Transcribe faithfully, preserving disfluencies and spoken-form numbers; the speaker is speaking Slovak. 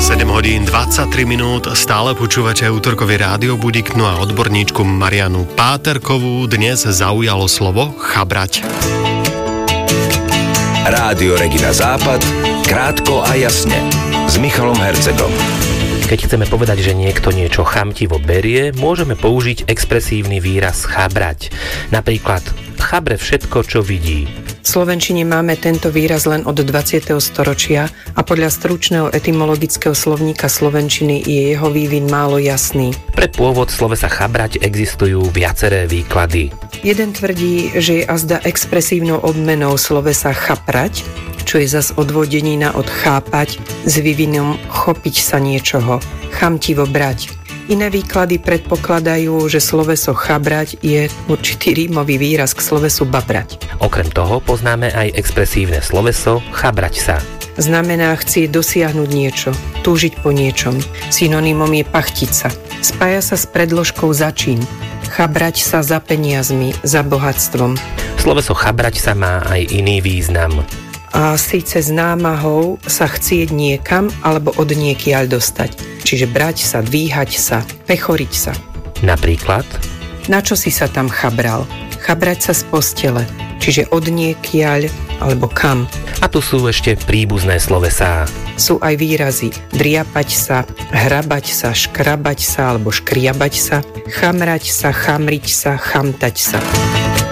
sedem hodín dvadsaťtri minút, stále počúvate útorkový rádio budík, no a odborníčku Marianu Páterkovú dnes zaujalo slovo chabrať. Rádio Regina Západ, krátko a jasne, s Michalom Hercegom. Keď chceme povedať, že niekto niečo chamtivo berie, môžeme použiť expresívny výraz chabrať. Napríklad, chabre všetko, čo vidí. V slovenčine máme tento výraz len od dvadsiateho storočia a podľa stručného etymologického slovníka slovenčiny je jeho vývin málo jasný. Pre pôvod slovesa chabrať existujú viaceré výklady. Jeden tvrdí, že je azda expresívnou obmenou slovesa chaprať, čo je zas odvodenina od chápať s vývinom chopiť sa niečoho, chamtivo brať. Iné výklady predpokladajú, že sloveso chabrať je určitý rímový výraz k slovesu babrať. Okrem toho poznáme aj expresívne sloveso chabrať sa. Znamená chcieť dosiahnuť niečo, túžiť po niečom. Synonymom je pachtiť sa. Spája sa s predložkou začín. Chabrať sa za peniazmi, za bohatstvom. Sloveso chabrať sa má aj iný význam. A síce s námahou sa chcieť niekam alebo od niekiaľ dostať. Čiže brať sa, dvíhať sa, pechoriť sa. Napríklad? Na čo si sa tam chabral? Chabrať sa z postele, čiže od niekiaľ alebo kam. A tu sú ešte príbuzné slovesá. Sú aj výrazy driapať sa, hrabať sa, škrabať sa alebo škriabať sa, chamrať sa, chamriť sa, chamtať sa.